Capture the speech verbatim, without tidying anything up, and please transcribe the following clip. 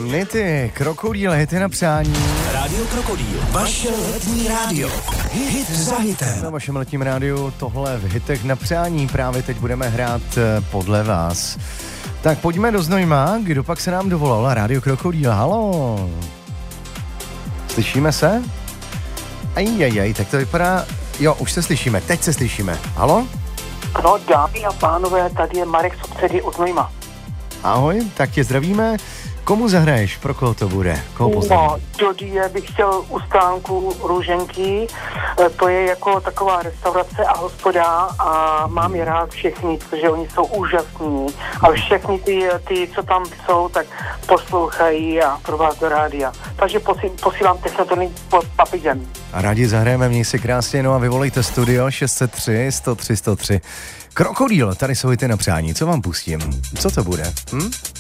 Nity, Krokodýl, hity na přání. Rádio Krokodýl, vaše letní rádio. Hit za hitem. Na vašem letním rádiu tohle v hitech na přání. Právě teď budeme hrát podle vás. Tak pojďme do Znojma, kdo pak se nám dovolal. Rádio Krokodýl, halo. Slyšíme se? Ajajaj, tak to vypadá... Jo, už se slyšíme, teď se slyšíme. Halo? No, dámy a pánové, tady je Marek z obcedy od Znojma. Ahoj, tak tě zdravíme. Komu zahraješ? Pro koho to bude? Koho pozdraví? No, Dodie bych chtěl u stánku Růženky. To je jako taková restaurace a hospoda a mám je rád všechny, protože oni jsou úžasní. A všechny ty, ty co tam jsou, tak poslouchají a pro vás do rádia. Takže posí, posílám technotrony pod papigem. A rádi zahrajeme, měj si krásně, no a vyvolejte studio šest set tři sto tři sto tři. Krokodýl, tady jsou hity na přání, co vám pustím? Co to bude? Hm?